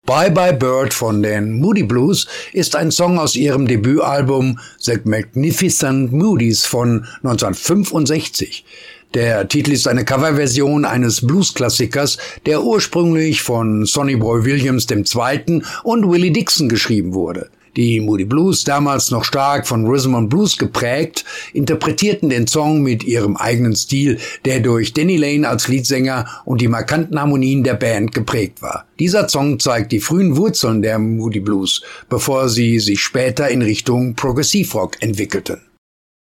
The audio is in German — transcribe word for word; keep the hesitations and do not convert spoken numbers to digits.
Bye Bye Bird von den Moody Blues ist ein Song aus ihrem Debütalbum The Magnificent Moodies von neunzehnhundertfünfundsechzig. Der Titel ist eine Coverversion eines Bluesklassikers, der ursprünglich von Sonny Boy Williams der Zweite und Willie Dixon geschrieben wurde. Die Moody Blues, damals noch stark von Rhythm and Blues geprägt, interpretierten den Song mit ihrem eigenen Stil, der durch Denny Laine als Leadsänger und die markanten Harmonien der Band geprägt war. Dieser Song zeigt die frühen Wurzeln der Moody Blues, bevor sie sich später in Richtung Progressive Rock entwickelten.